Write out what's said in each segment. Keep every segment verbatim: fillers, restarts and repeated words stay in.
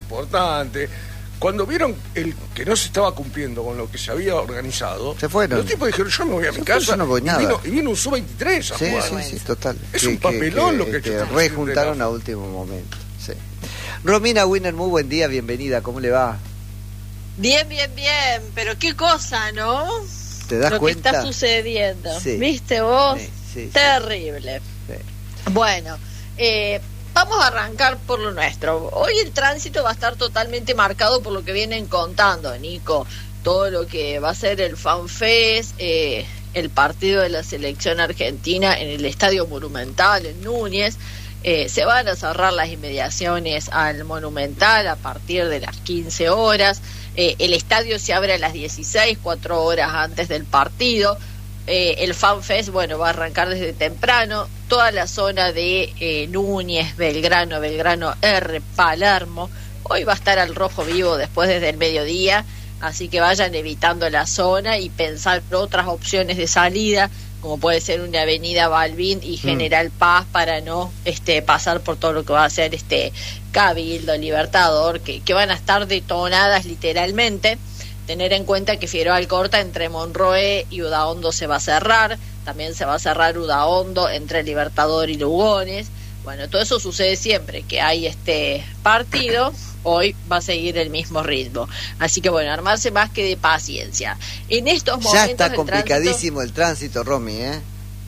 importante. Cuando vieron el que no se estaba cumpliendo con lo que se había organizado, se fueron. Los tipos dijeron, yo me voy a mi casa. No voy y, nada. vino, y vino un sub veintitrés a sí, jugar. Sí, sí, total. Es que, un papelón que, lo que, que, que que rejuntaron a último momento. Sí. Romina Wiener, muy buen día, bienvenida, ¿cómo le va? Bien, bien, bien, pero qué cosa, ¿no? ¿Te das lo cuenta? Lo que está sucediendo, sí. ¿Viste vos? Sí, sí, Terrible. Sí. Bueno, eh, vamos a arrancar por lo nuestro. Hoy el tránsito va a estar totalmente marcado por lo que vienen contando, Nico. Todo lo que va a ser el FanFest, eh, el partido de la selección argentina en el Estadio Monumental, en Núñez. Eh, se van a cerrar las inmediaciones al Monumental a partir de las quince horas. Eh, el estadio se abre a las dieciséis, cuatro horas antes del partido. Eh, el FanFest, bueno, va a arrancar desde temprano. Toda la zona de eh, Núñez, Belgrano, Belgrano R, Palermo. Hoy va a estar al rojo vivo después desde el mediodía. Así que vayan evitando la zona y pensar otras opciones de salida, como puede ser una avenida Balbín y General Paz, para no este pasar por todo lo que va a ser este Cabildo, Libertador, que, que van a estar detonadas literalmente. Tener en cuenta que Figueroa Alcorta entre Monroe y Udaondo se va a cerrar, también se va a cerrar Udaondo entre Libertador y Lugones. Bueno, todo eso sucede siempre que hay este partido. Hoy va a seguir el mismo ritmo. Así que bueno, armarse más que de paciencia. En estos momentos ya está complicadísimo el tránsito, el tránsito, Romy, ¿eh?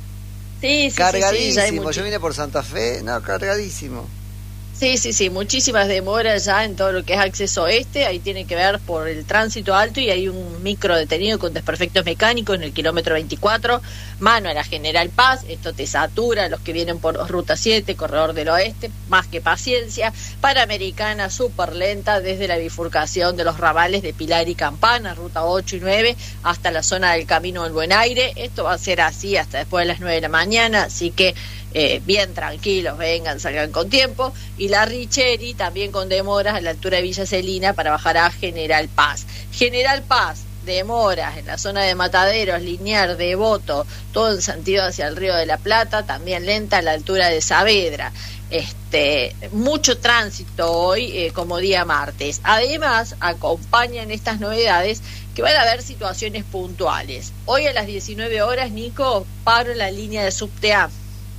Sí, sí, cargadísimo. Sí, sí, mucho... Yo vine por Santa Fe, no, cargadísimo. Sí, sí, sí, muchísimas demoras ya en todo lo que es acceso este. Ahí tiene que ver por el tránsito alto y hay un micro detenido con desperfectos mecánicos en el kilómetro veinticuatro, mano a la General Paz. Esto te satura, los que vienen por Ruta siete, Corredor del Oeste, más que paciencia. Panamericana súper lenta desde la bifurcación de los ramales de Pilar y Campana, Ruta ocho y nueve, hasta la zona del Camino del Buen Aire. Esto va a ser así hasta después de las nueve de la mañana, así que Eh, bien tranquilos, vengan, salgan con tiempo. Y la Richeri también con demoras a la altura de Villa Celina para bajar a General Paz. General Paz, demoras en la zona de Mataderos, Liniers, Devoto, todo en sentido hacia el Río de la Plata, también lenta a la altura de Saavedra. Este, mucho tránsito hoy eh, como día martes. Además, acompañan estas novedades que van a haber situaciones puntuales. Hoy a las diecinueve horas, Nico, paro la línea de subte A.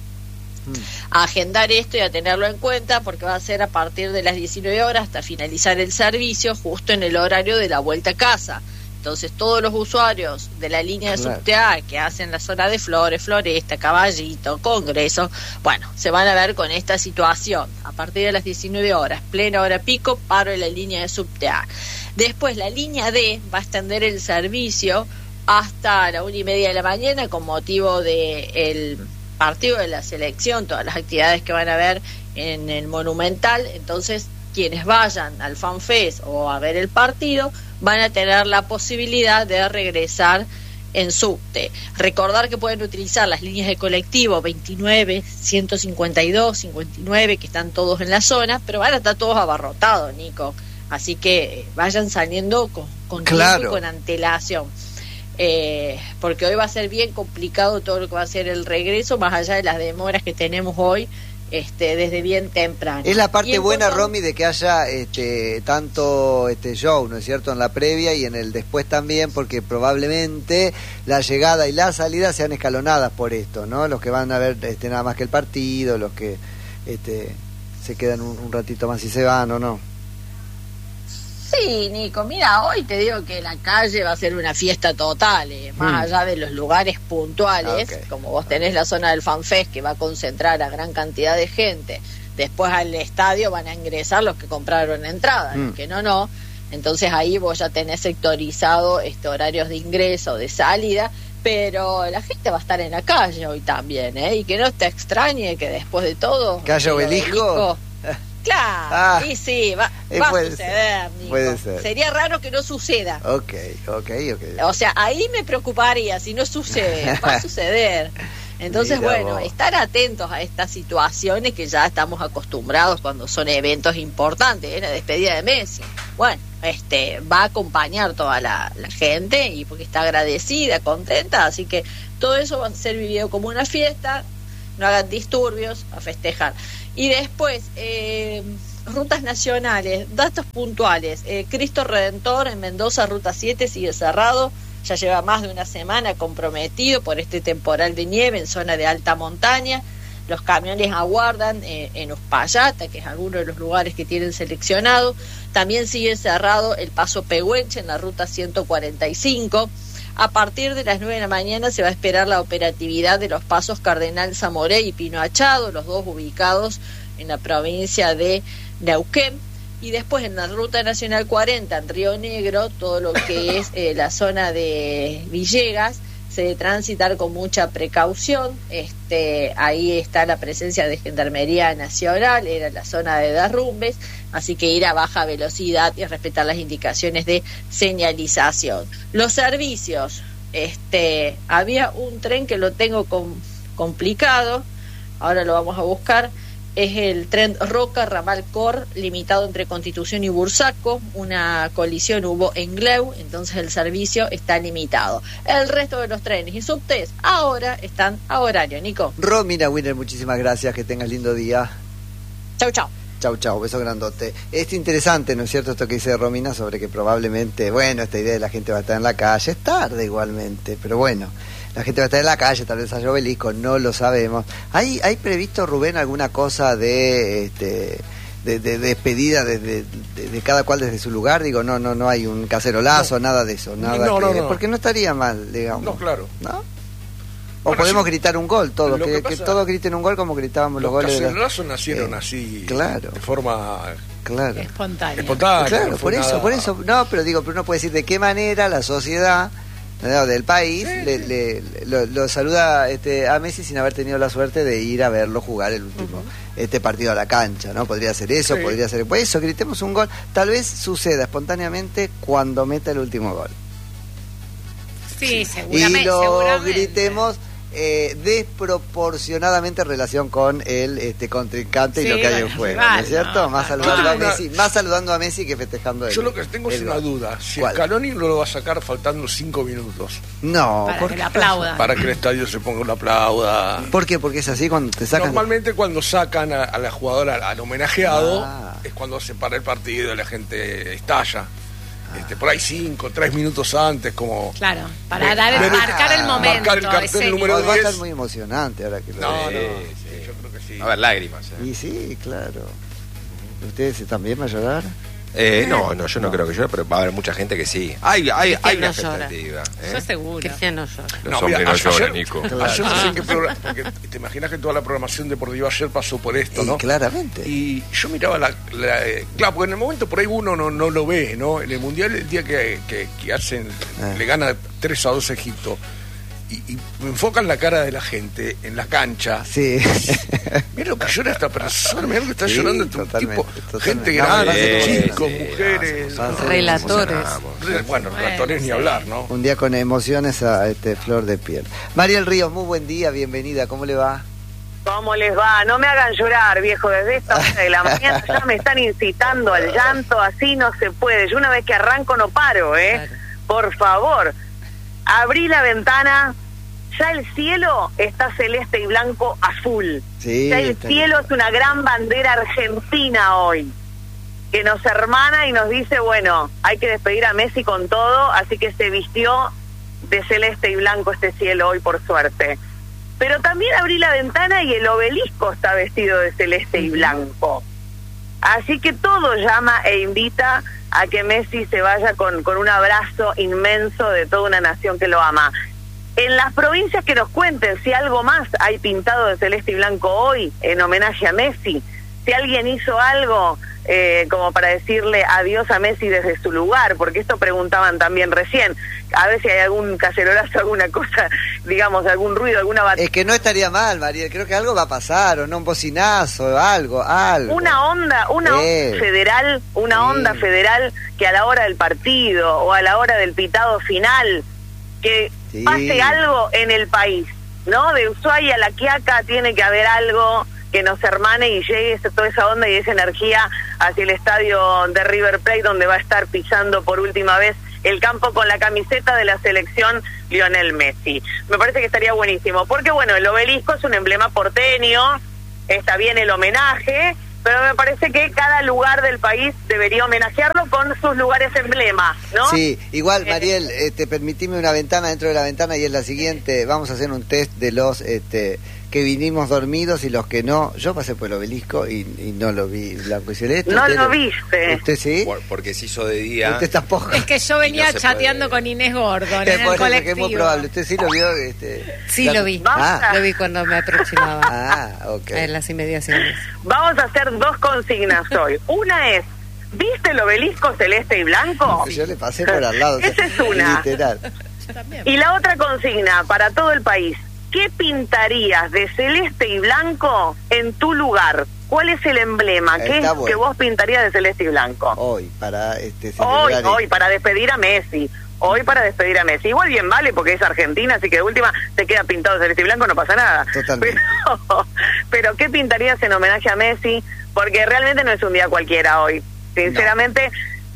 A agendar esto y a tenerlo en cuenta, porque va a ser a partir de las diecinueve horas hasta finalizar el servicio, justo en el horario de la vuelta a casa. Entonces todos los usuarios de la línea de claro. subte A que hacen la zona de Flores, Floresta, Caballito, Congreso, bueno, se van a ver con esta situación. A partir de las diecinueve horas, plena hora pico, paro en la línea de subte A. Después la línea D va a extender el servicio hasta la una y media de la mañana con motivo de el partido de la selección, todas las actividades que van a haber en el Monumental. Entonces quienes vayan al FanFest o a ver el partido van a tener la posibilidad de regresar en subte. Recordar que pueden utilizar las líneas de colectivo veintinueve, ciento cincuenta y dos, cincuenta y nueve, que están todos en la zona, pero van a estar todos abarrotados, Nico, así que vayan saliendo con, con claro. tiempo y con antelación. Eh, porque hoy va a ser bien complicado todo lo que va a ser el regreso, más allá de las demoras que tenemos hoy, este, desde bien temprano. Es la parte buena, cuanto... Romy, de que haya este, tanto este show, ¿no es cierto?, en la previa y en el después también, porque probablemente la llegada y la salida sean escalonadas por esto, ¿no? Los que van a ver este, nada más que el partido, los que este, se quedan un, un ratito más y se van o no. Sí, Nico, mira, hoy te digo que la calle va a ser una fiesta total, eh, más mm. allá de los lugares puntuales, okay. como vos tenés la zona del FanFest que va a concentrar a gran cantidad de gente. Después al estadio van a ingresar los que compraron entrada, mm. los que no, no. Entonces ahí vos ya tenés sectorizado este, horarios de ingreso, de salida, pero la gente va a estar en la calle hoy también, ¿eh? Y que no te extrañe que después de todo... ¿Que haya obelisco? Claro, ah, y sí, va, va a suceder, ser, Nico. Puede ser. Sería raro que no suceda. Ok, ok, ok. O sea, ahí me preocuparía si no sucede, va a suceder. Entonces, Mira bueno, vos. estar atentos a estas situaciones que ya estamos acostumbrados cuando son eventos importantes, ¿eh? La despedida de Messi. Bueno, este va a acompañar toda la, la gente y porque está agradecida, contenta, así que todo eso va a ser vivido como una fiesta. No hagan disturbios, a festejar. Y después, eh, rutas nacionales, datos puntuales. Eh, Cristo Redentor en Mendoza, ruta siete, sigue cerrado. Ya lleva más de una semana comprometido por este temporal de nieve en zona de alta montaña. Los camiones aguardan eh, en Uspallata, que es alguno de los lugares que tienen seleccionado. También sigue cerrado el paso Pehuenche en la ruta ciento cuarenta y cinco. A partir de las nueve de la mañana se va a esperar la operatividad de los pasos Cardenal Zamoré y Pino Achado, los dos ubicados en la provincia de Neuquén. Y después en la ruta nacional cuarenta en Río Negro, todo lo que es eh, la zona de Villegas, se debe transitar con mucha precaución. Este, ahí está la presencia de Gendarmería Nacional, era la zona de derrumbes, así que ir a baja velocidad y respetar las indicaciones de señalización. Los servicios, este, había un tren que lo tengo com- complicado, ahora lo vamos a buscar. Es el tren Roca Ramal Cor, limitado entre Constitución y Bursaco. Una colisión hubo en Gleu, entonces el servicio está limitado. El resto de los trenes y subtes ahora están a horario. Nico. Romina Winner, muchísimas gracias, que tengas lindo día. Chau, chau. Chau, chau, beso grandote. Es interesante, ¿no es cierto, esto que dice Romina sobre que probablemente, bueno, esta idea de la gente va a estar en la calle, es tarde igualmente, pero bueno, la gente va a estar en la calle, tal vez haya obelisco, no lo sabemos. ¿Hay hay previsto, Rubén, alguna cosa de este de, de, de despedida de, de, de, de cada cual desde su lugar? Digo, no no no hay un cacerolazo, no. nada de eso, nada no, que, no, no. Porque no estaría mal, digamos. No, claro. ¿No? O Bueno, podemos sí, gritar un gol, todos, que, que que pasa, todos griten un gol como gritábamos los, los goles de la... cacerolazos nacieron eh, así, claro. de forma Claro. Espontánea. espontánea. Claro, no fue por eso, nada- por eso, no, pero digo, pero uno puede decir de qué manera la sociedad, ¿no?, del país Sí, le, sí. le- lo, lo saluda este, a Messi sin haber tenido la suerte de ir a verlo jugar el último uh-huh. este partido a la cancha, ¿no? Podría ser eso, Sí. podría ser pues eso, gritemos un gol, tal vez suceda espontáneamente cuando meta el último gol. Sí, seguramente. Y lo seguramente. gritemos eh, desproporcionadamente en relación con el este contrincante Sí, y lo que hay en bueno, juego, rival, ¿no es cierto? no, más no. saludando a Una- Messi, más saludando a Messi que festejando el, Yo lo que tengo es el una gol. duda. Si ¿Cuál? Scaloni no lo va a sacar faltando cinco minutos No, Para ¿por que qué? le aplaudan. para que el estadio se ponga una aplauda. ¿Por qué? Porque es así cuando te sacan. Normalmente cuando sacan a, a la jugadora, al homenajeado, Ah. es cuando se para el partido y la gente estalla. Este, por ahí cinco, tres minutos antes, como... Claro, para Ve- dar, ver- marcar el momento. marcar el cartel escénico. número Va a estar diez. muy emocionante ahora que lo No, no, veo. sí, yo creo que sí. A ver, lágrimas. ¿eh? Y sí, claro. ¿Ustedes también van a llorar? Eh, no, no, yo no, creo que llore, pero va a haber mucha gente que sí. Hay, hay, hay una no llora? expectativa. ¿eh? Yo seguro. Cristian no llora. Los No, hombres mira, no lloran, ayer- Nico. Claro. Ayer no sé en qué programa, porque te imaginas que toda la programación deportiva ayer pasó por esto, Y ¿no? claramente. Y yo miraba la, la- eh, claro, porque en el momento por ahí uno no, no lo ve, ¿no? En el Mundial, el día que, que, que hacen, Ah. le gana tres a dos a Egipto, y, y enfocan la cara de la gente en la cancha. Sí. Mira lo que llora esta persona, mira lo que está Sí, llorando este totalmente, tipo, totalmente. gente No, grande, sí, chicos, sí, mujeres, no, sí. Relatores. Re- bueno, relatores ni sí. hablar, ¿no? Un día con emociones a este flor de piel. Mariel Ríos, muy buen día, bienvenida, ¿cómo le va? ¿Cómo les va? No me hagan llorar, viejo, desde esta hora de la mañana ya me están incitando al llanto, así no se puede. Yo una vez que arranco no paro, ¿eh? Claro. Por favor, abrí la ventana, ya el cielo está celeste y blanco azul. Sí, Ya el está cielo es una gran bandera argentina hoy, que nos hermana y nos dice, bueno, hay que despedir a Messi con todo, así que se vistió de celeste y blanco este cielo hoy, por suerte. Pero también abrí la ventana y el obelisco está vestido de celeste y blanco. Así que todo llama e invita a que Messi se vaya con, con un abrazo inmenso de toda una nación que lo ama. En las provincias que nos cuenten si algo más hay pintado de celeste y blanco hoy en homenaje a Messi, si alguien hizo algo eh, como para decirle adiós a Messi desde su lugar, porque esto preguntaban también recién, a ver si hay algún cacerolazo, alguna cosa, digamos, algún ruido, alguna batalla. Es que no estaría mal, Mariel, creo que algo va a pasar, o no, un bocinazo, algo, algo. Una onda, una Eh. onda federal, una Sí. onda federal que a la hora del partido o a la hora del pitado final, que Sí. pase algo en el país, ¿no? De Ushuaia a La Quiaca tiene que haber algo que nos hermane y llegue esa- toda esa onda y esa energía hacia el estadio de River Plate, donde va a estar pisando por última vez el campo con la camiseta de la selección Lionel Messi. Me parece que estaría buenísimo, porque bueno, el obelisco es un emblema porteño, está bien el homenaje, pero me parece que cada lugar del país debería homenajearlo con sus lugares emblema, ¿no? Sí, igual, Eh, Mariel, este, permitime una ventana dentro de la ventana y es la siguiente. Vamos a hacer un test de los este, que vinimos dormidos y los que no. Yo pasé por el obelisco y, y no lo vi blanco y celeste. No ¿Usted lo viste. ¿Usted sí? Por- porque se hizo de día. Usted tampoco. Es que yo venía Y no se chateando puede. con Inés Gordon en Que el por eso que colectivo. es muy probable. ¿Usted sí lo vio? Este, Sí, la- lo vi. Vamos Ah, a- Lo vi cuando me aproximaba ah, ok. en las inmediaciones. Vamos a hacer dos consignas hoy. Una es, ¿viste el obelisco celeste y blanco? Yo le pasé por al lado. Esa es una. Literal. Yo también. Y la otra consigna para todo el país, ¿qué pintarías de celeste y blanco en tu lugar? ¿Cuál es el emblema? ¿Qué Está es lo bueno. que vos pintarías de celeste y blanco? Hoy, para este, Hoy, celebrar hoy, para despedir a Messi. Hoy para despedir a Messi. Igual bien vale porque es Argentina, así que de última te queda pintado celeste y blanco, no pasa nada. Totalmente. Pero, pero ¿qué pintarías en homenaje a Messi? Porque realmente no es un día cualquiera hoy. Sinceramente,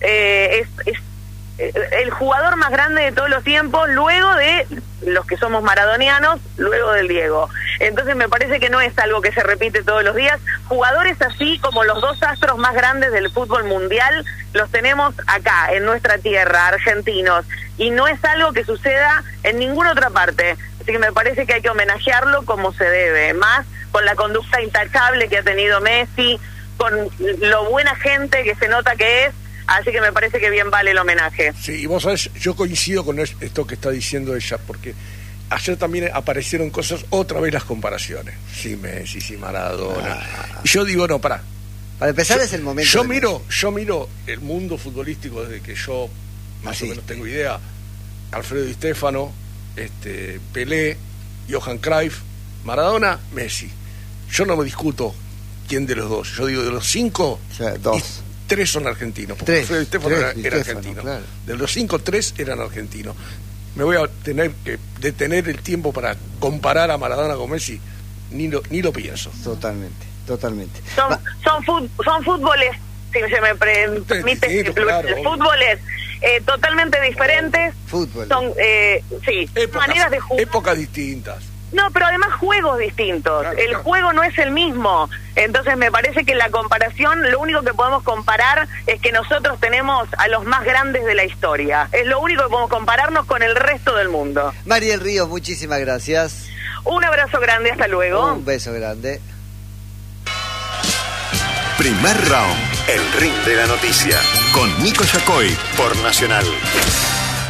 eh, es, es eh, el jugador más grande de todos los tiempos, luego de los que somos maradonianos, luego del Diego. Entonces me parece que no es algo que se repite todos los días. Jugadores así como los dos astros más grandes del fútbol mundial los tenemos acá, en nuestra tierra, argentinos, y no es algo que suceda en ninguna otra parte. Así que me parece que hay que homenajearlo como se debe, más con la conducta intachable que ha tenido Messi, con lo buena gente que se nota que es. Así que me parece que bien vale el homenaje. Sí, y vos sabés, yo coincido con es- esto que está diciendo ella, porque ayer también aparecieron cosas, otra vez las comparaciones. Sí, Messi, sí, Maradona. Y yo digo, no, pará. Para empezar Yo- es el momento. Yo de- miro, yo miro el mundo futbolístico desde que yo más Así. o menos tengo idea. Alfredo Di Stéfano, este, Pelé, Johan Cruyff, Maradona, Messi. Yo no me discuto quién de los dos. Yo digo de los cinco, O sea, dos. y tres son argentinos. Porque Tres, Alfredo Di Stéfano tres, era, Di era Stéfano, argentino. claro. De los cinco, tres eran argentinos. Me voy a tener que detener el tiempo para comparar a Maradona con Messi. Ni lo, ni lo pienso. Totalmente, totalmente. Son, Va- son, fut- son fútboles, si se me pre- permite, distinto, claro, obvio. fútboles eh, totalmente diferentes. Fútbol. Son, eh, sí, Épocas, maneras de jugar. épocas distintas. No, pero además juegos distintos. Claro, el claro. juego no es el mismo. Entonces me parece que la comparación, lo único que podemos comparar es que nosotros tenemos a los más grandes de la historia. Es lo único que podemos compararnos con el resto del mundo. Mariel Ríos, muchísimas gracias. Un abrazo grande, hasta luego. Un beso grande. Primer round, el ring de la noticia, con Nico Yacoy por Nacional.